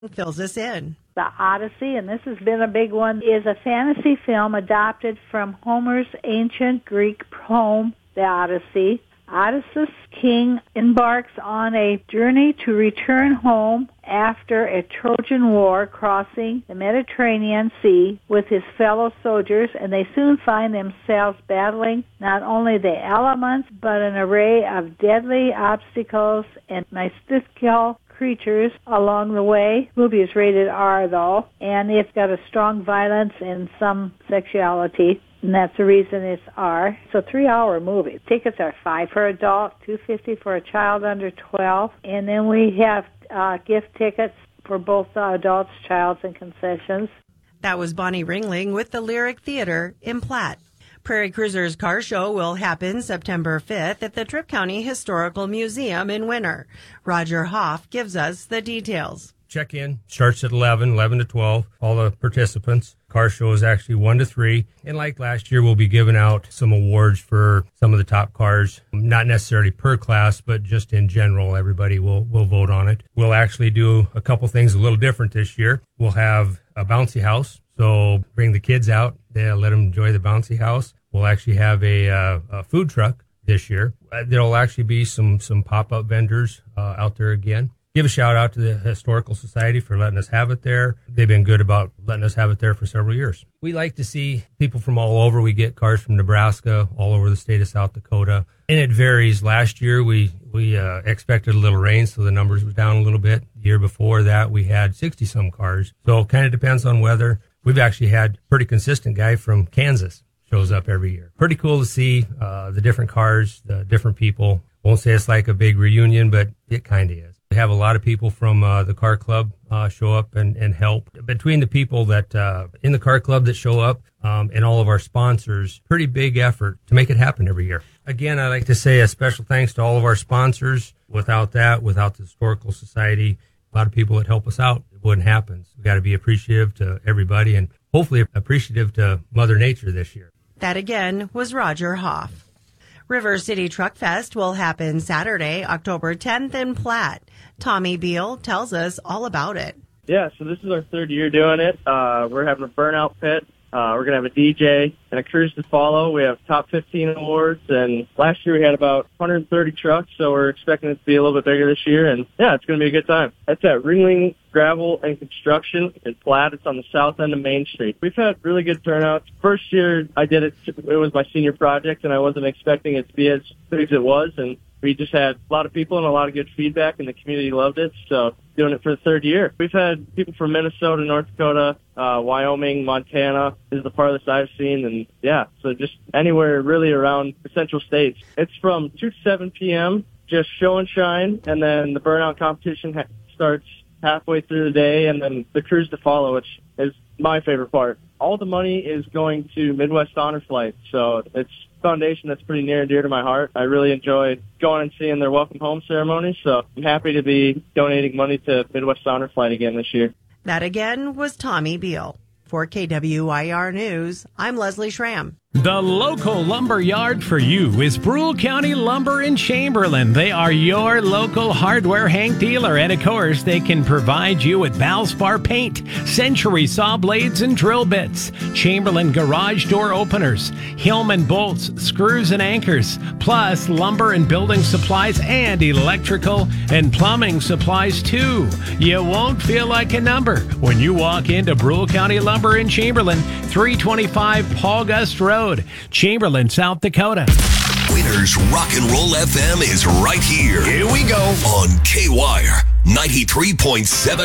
fills us in. The Odyssey, and this has been a big one, is a fantasy film adopted from Homer's ancient Greek poem, The Odyssey. Odysseus king embarks on a journey to return home after a Trojan war, crossing the Mediterranean Sea with his fellow soldiers, and they soon find themselves battling not only the elements but an array of deadly obstacles and mystical creatures along the way. The movie is rated R, though, and it's got a strong violence and some sexuality. And that's the reason it's R. It's a 3-hour movie. Tickets are $5 for adult, $2.50 for a child under 12. And then we have gift tickets for both adults, childs, and concessions. That was Bonnie Ringling with the Lyric Theater in Platte. Prairie Cruisers Car Show will happen September 5th at the Tripp County Historical Museum in Winter. Roger Hoff gives us the details. Check-in starts at 11 to 12, all the participants. Car show is actually 1 to 3. And like last year, we'll be giving out some awards for some of the top cars, not necessarily per class, but just in general. Everybody will vote on it. We'll actually do a couple things a little different this year. We'll have a bouncy house. So bring the kids out. They'll let them enjoy the bouncy house. We'll actually have a food truck this year. There'll actually be some pop-up vendors out there again. Give a shout out to the Historical Society for letting us have it there. They've been good about letting us have it there for several years. We like to see people from all over. We get cars from Nebraska, all over the state of South Dakota. And it varies. Last year, we expected a little rain, so the numbers was down a little bit. The year before that, we had 60-some cars. So it kind of depends on weather. We've actually had a pretty consistent guy from Kansas shows up every year. Pretty cool to see the different cars, the different people. Won't say it's like a big reunion, but it kind of is. We have a lot of people from the car club show up and help. Between the people that in the car club that show up and all of our sponsors, pretty big effort to make it happen every year. Again, I'd like to say a special thanks to all of our sponsors. Without that, without the Historical Society, a lot of people that help us out, it wouldn't happen. So we've got to be appreciative to everybody and hopefully appreciative to Mother Nature this year. That again was Roger Hoff. River City Truck Fest will happen Saturday, October 10th in Platte. Tommy Beal tells us all about it. Yeah, so this is our third year doing it. We're having a burnout pit. We're going to have a DJ and a cruise to follow. We have top 15 awards, and last year we had about 130 trucks, so we're expecting it to be a little bit bigger this year, and yeah, it's going to be a good time. That's at Ringling Gravel and Construction in Platte. It's on the south end of Main Street. We've had really good turnouts. First year I did it, it was my senior project, and I wasn't expecting it to be as big as it was, and we just had a lot of people and a lot of good feedback, and the community loved it, so doing it for the third year. We've had people from Minnesota, North Dakota, Wyoming, Montana is the farthest I've seen, and yeah, so just anywhere really around the central states. It's from 2 to 7 p.m., just show and shine, and then the burnout competition starts halfway through the day, and then the cruise to follow, which is my favorite part. All the money is going to Midwest Honor Flight, so it's a foundation that's pretty near and dear to my heart. I really enjoy going and seeing their welcome home ceremony, so I'm happy to be donating money to Midwest Honor Flight again this year. That again was Tommy Beal. For KWIR News, I'm Leslie Schramm. The local lumber yard for you is Brule County Lumber in Chamberlain. They are your local hardware Hank dealer, and of course, they can provide you with Valspar paint, Century saw blades and drill bits, Chamberlain garage door openers, Hillman bolts, screws and anchors, plus lumber and building supplies and electrical and plumbing supplies too. You won't feel like a number when you walk into Brule County Lumber in Chamberlain, 325 Paul Gust Road, Chamberlain, South Dakota. Winners Rock and Roll FM is right here. Here we go. On KWIR 93.7.